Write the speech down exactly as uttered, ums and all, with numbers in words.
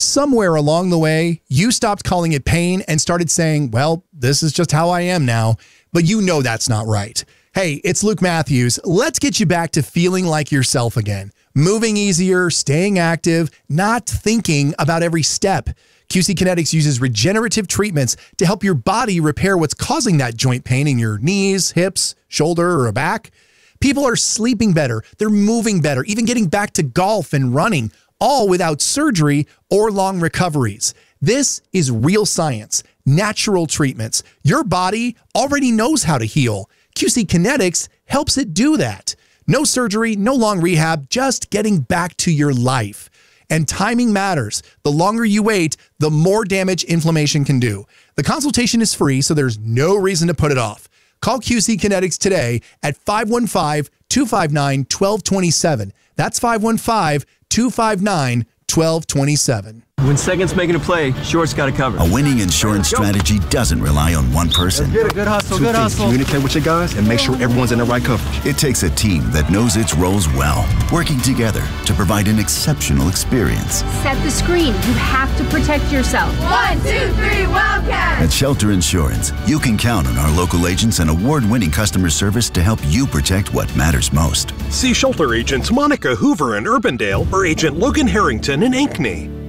Somewhere along the way, you stopped calling it pain and started saying, well, this is just how I am now. But you know that's not right. Hey, it's Luke Matthews. Let's get you back to feeling like yourself again. Moving easier, staying active, not thinking about every step. Q C Kinetics uses regenerative treatments to help your body repair what's causing that joint pain in your knees, hips, shoulder, or back. People are sleeping better, they're moving better, even getting back to golf and running, all without surgery or long recoveries. This is real science, natural treatments. Your body already knows how to heal. Q C Kinetics helps it do that. No surgery, no long rehab, just getting back to your life. And timing matters. The longer you wait, the more damage inflammation can do. The consultation is free, so there's no reason to put it off. Call Q C Kinetics today at five one five, two five nine, one two two seven. That's five one five, two five nine, one two two seven. When Second's making a play, Short's got it covered. A winning insurance strategy doesn't rely on one person. Get a good hustle, good hustle. Communicate with your guys and make sure everyone's in the right coverage. It takes a team that knows its roles well, working together to provide an exceptional experience. Set the screen. You have to protect yourself. One, two, three, Wildcat! At Shelter Insurance, you can count on our local agents and award-winning customer service to help you protect what matters most. See Shelter agents Monica Hoover in Urbandale or Agent Logan Harrington in Ankeny.